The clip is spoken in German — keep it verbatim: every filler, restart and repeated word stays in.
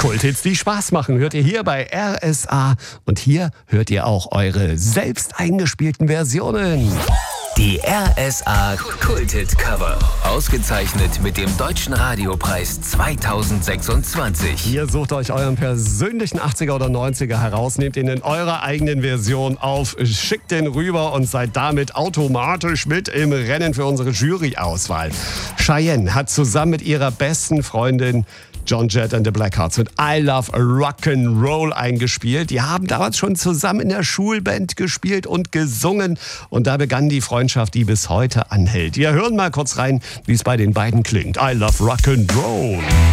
Kulthits, die Spaß machen, hört ihr hier bei R S A. Und hier hört ihr auch eure selbst eingespielten Versionen. Die R S A Kulthit-Cover. Ausgezeichnet mit dem Deutschen Radiopreis zweitausendsechsundzwanzig. Ihr sucht euch euren persönlichen achtziger oder neunziger heraus, nehmt ihn in eurer eigenen Version auf, schickt den rüber und seid damit automatisch mit im Rennen für unsere Jury-Auswahl. Cheyenne hat zusammen mit ihrer besten Freundin Joan Jett and the Blackhearts mit I Love Rock'n'Roll eingespielt. Die haben damals schon zusammen in der Schulband gespielt und gesungen. Und da begann die Freundschaft, die bis heute anhält. Wir hören mal kurz rein, wie es bei den beiden klingt. I Love Rock'n'Roll.